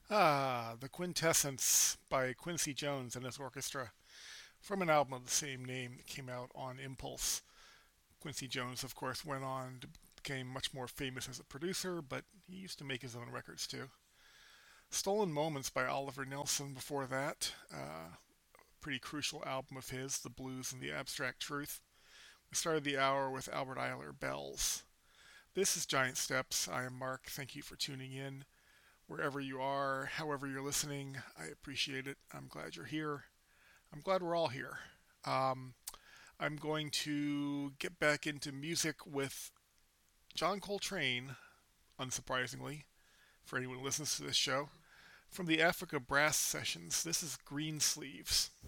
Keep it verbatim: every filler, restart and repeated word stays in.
Ah, The Quintessence by Quincy Jones and his orchestra from an album of the same name that came out on Impulse. Quincy Jones, of course, went on to become much more famous as a producer, but he used to make his own records too. Stolen Moments by Oliver Nelson before that. Uh, pretty crucial album of his, The Blues and the Abstract Truth. We started the hour with Albert Eiler, Bells. This is Giant Steps. I am Mark. Thank you for tuning in. Wherever you are, however you're listening, I appreciate it. I'm glad you're here. I'm glad we're all here. Um, I'm going to get back into music with John Coltrane, unsurprisingly, for anyone who listens to this show. From the Africa Brass Sessions, this is Green Sleeves.